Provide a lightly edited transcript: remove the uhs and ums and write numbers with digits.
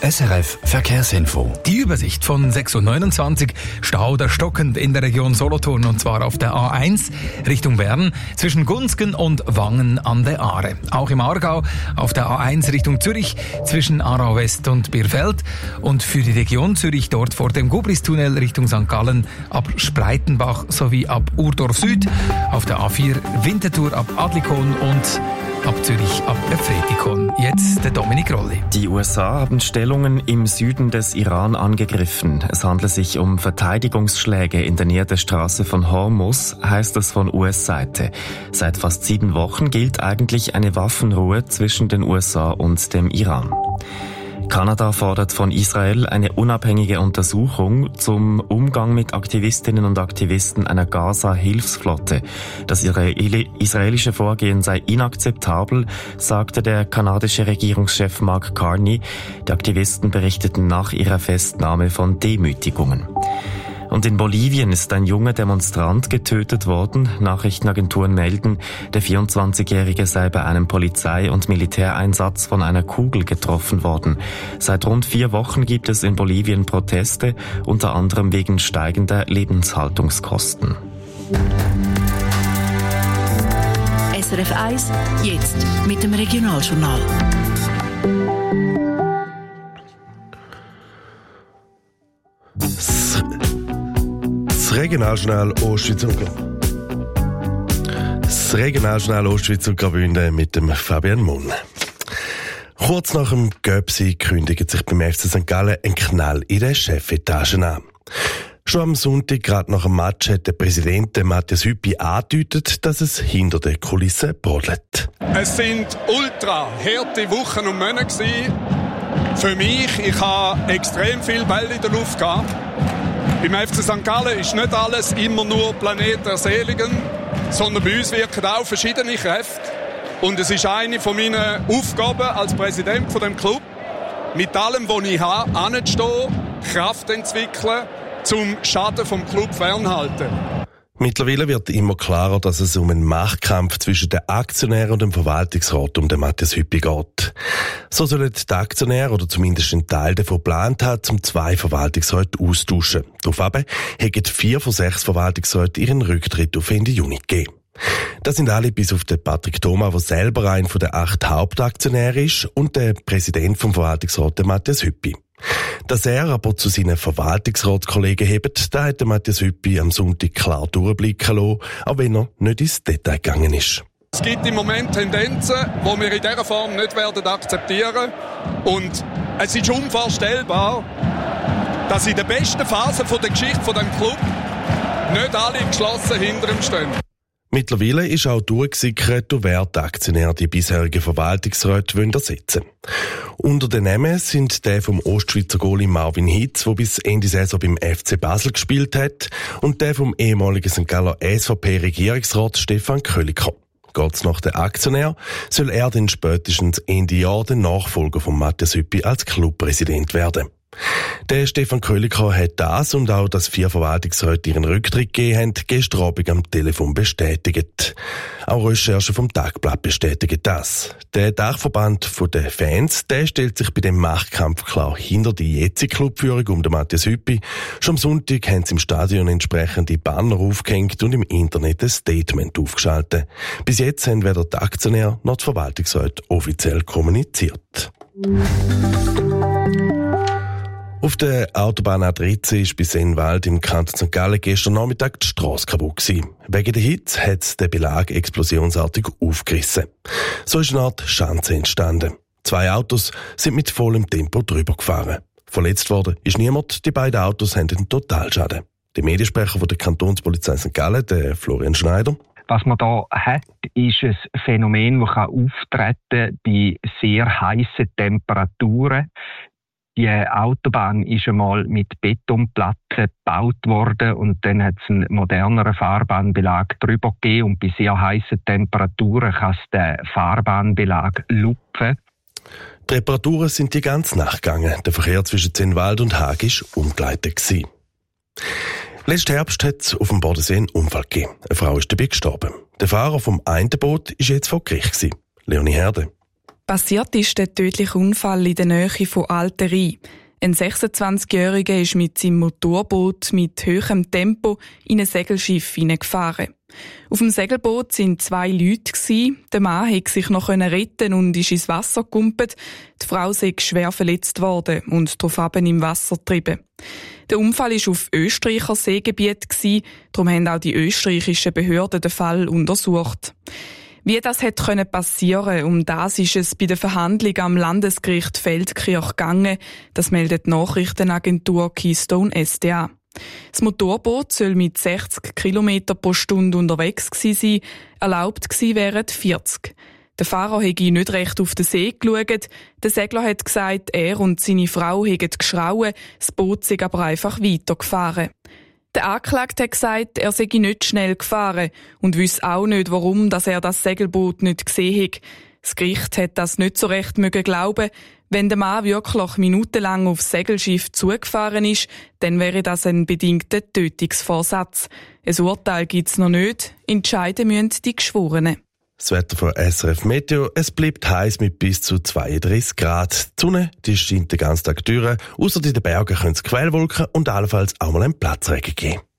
SRF Verkehrsinfo. Die Übersicht von 6:29 Uhr. Stau oder stockend in der Region Solothurn, und zwar auf der A1 Richtung Bern zwischen Gunzgen und Wangen an der Aare. Auch im Aargau auf der A1 Richtung Zürich zwischen Aarau West und Birfeld. Und für die Region Zürich dort vor dem Gubristunnel Richtung St. Gallen ab Spreitenbach sowie ab Urdorf Süd. Auf der A4 Winterthur ab Adlikon und ab Zürich ab Fretikon. Jetzt der Dominik Rolli. Die USA haben Stellungen im Süden des Iran angegriffen. Es handelt sich um Verteidigungsschläge in der Nähe der Straße von Hormuz, heißt es von US-Seite. Seit fast 7 Wochen gilt eigentlich eine Waffenruhe zwischen den USA und dem Iran. Kanada fordert von Israel eine unabhängige Untersuchung zum Umgang mit Aktivistinnen und Aktivisten einer Gaza-Hilfsflotte. Das israelische Vorgehen sei inakzeptabel, sagte der kanadische Regierungschef Mark Carney. Die Aktivisten berichteten nach ihrer Festnahme von Demütigungen. Und in Bolivien ist ein junger Demonstrant getötet worden. Nachrichtenagenturen melden, der 24-Jährige sei bei einem Polizei- und Militäreinsatz von einer Kugel getroffen worden. Seit rund 4 Wochen gibt es in Bolivien Proteste, unter anderem wegen steigender Lebenshaltungskosten. SRF 1, jetzt mit dem Regionaljournal. Das Regionaljournal Ostschweiz und Graubünden mit dem Fabian Munn. Kurz nach dem Göpsi kündigt sich beim FC St. Gallen ein Knall in der Chefetage an. Schon am Sonntag, gerade nach dem Match, hat der Präsident Matthias Hüppi angedeutet, dass es hinter den Kulissen brodelt. Es sind ultra harte Wochen und Monate gewesen. Für mich, ich habe extrem viel Bälle in der Luft gehabt. Beim FC St. Gallen ist nicht alles immer nur Planet der Seligen, sondern bei uns wirken auch verschiedene Kräfte. Und es ist eine von meinen Aufgaben als Präsident von dem Club, mit allem, was ich habe, hinzustehen, Kraft entwickeln, zum Schaden vom Club fernhalten. Mittlerweile wird immer klarer, dass es um einen Machtkampf zwischen den Aktionären und dem Verwaltungsrat um den Matthias Hüppi geht. So sollen die Aktionäre, oder zumindest ein Teil davon geplant hat, um 2 Verwaltungsräte austauschen. Daraufhin haben 4 von 6 Verwaltungsräten ihren Rücktritt auf Ende Juni gegeben. Das sind alle bis auf den Patrick Thoma, der selber einer der 8 Hauptaktionäre ist, und der Präsident vom Verwaltungsrat, der Matthias Hüppi. Dass er aber zu seinen Verwaltungsratskollegen hebt, da hat der Matthias Hüppi am Sonntag klar durchblicken lassen, auch wenn er nicht ins Detail gegangen ist. Es gibt im Moment Tendenzen, die wir in dieser Form nicht werden akzeptieren. Und es ist unvorstellbar, dass in der besten Phase der Geschichte von dem Club nicht alle geschlossen hinter ihm stehen. Mittlerweile ist auch durchgesickert, wer die Aktionäre die bisherigen Verwaltungsräte ersetzen wollen. Unter den Namen sind der vom Ostschweizer Goalie Marvin Hitz, der bis Ende Saison beim FC Basel gespielt hat, und der vom ehemaligen St. Galler SVP-Regierungsrat Stefan Köliker. Geht's nach den Aktionär, soll er dann spätestens Ende Jahr der Nachfolger von Matthias Hüppi als Clubpräsident werden. Der Stefan Köliker hat das und auch, dass 4 Verwaltungsräte ihren Rücktritt gegeben haben, gestern Abend am Telefon bestätigt. Auch Recherchen vom Tagblatt bestätigen das. Der Dachverband der Fans, der stellt sich bei dem Machtkampf klar hinter die jetzige Clubführung um den Matthias Hüppi. Schon am Sonntag haben sie im Stadion entsprechende Banner aufgehängt und im Internet ein Statement aufgeschaltet. Bis jetzt haben weder die Aktionäre noch die Verwaltungsräte offiziell kommuniziert. Auf der Autobahn A13 ist bei Sennwald im Kanton St. Gallen gestern Nachmittag die Strasse kaputt gewesen. Wegen der Hitze hat der Belag explosionsartig aufgerissen. So ist eine Art Schanze entstanden. 2 Autos sind mit vollem Tempo drüber gefahren. Verletzt worden ist niemand, die beiden Autos haben einen Totalschaden. Der Mediensprecher von der Kantonspolizei St. Gallen, der Florian Schneider. Was man da hat, ist ein Phänomen, das auftreten bei sehr heißen Temperaturen. Die Autobahn ist einmal mit Betonplatten gebaut worden und dann hat es einen moderneren Fahrbahnbelag drüber gegeben und bei sehr heißen Temperaturen kann es den Fahrbahnbelag lupfen. Die Reparaturen sind die ganze Nacht gegangen. Der Verkehr zwischen Sennwald und Haag war umgeleitet. Letzten Herbst hat es auf dem Bodensee einen Unfall gegeben. Eine Frau ist dabei gestorben. Der Fahrer vom einen Boot war jetzt vor Gericht. Leonie Herde. Passiert ist der tödliche Unfall in der Nähe von Altery. Ein 26-Jähriger ist mit seinem Motorboot mit hohem Tempo in ein Segelschiff hineingefahren. Auf dem Segelboot sind 2 Leute. Der Mann konnte sich noch retten und ist ins Wasser gekumpelt. Die Frau sei schwer verletzt worden und daraufhin im Wasser getrieben. Der Unfall war auf Österreicher Seegebiet, darum haben auch die österreichischen Behörden den Fall untersucht. Wie das hätte passieren, um das ist es bei der Verhandlung am Landesgericht Feldkirch gegangen. Das meldet die Nachrichtenagentur Keystone SDA. Das Motorboot soll mit 60 km pro Stunde unterwegs gewesen sein, erlaubt gewesen wären 40. Der Fahrer hätte nicht recht auf den See geschaut. Der Segler hat gesagt, er und seine Frau hätten geschrauen, das Boot sei aber einfach weitergefahren. Der Angeklagte hat gesagt, er sei nicht schnell gefahren und wisse auch nicht, warum dass er das Segelboot nicht gesehen hat. Das Gericht hat das nicht so recht glauben. Wenn der Mann wirklich minutenlang aufs Segelschiff zugefahren ist, dann wäre das ein bedingter Tötungsvorsatz. Ein Urteil gibt es noch nicht. Entscheiden müssen die Geschworenen. Das Wetter von SRF Meteo, es bleibt heiß mit bis zu 32 Grad. Die Sonne, die scheint den ganzen Tag durch. Ausser in den Bergen können es Quellwolken und allenfalls auch mal einen Platzregen geben.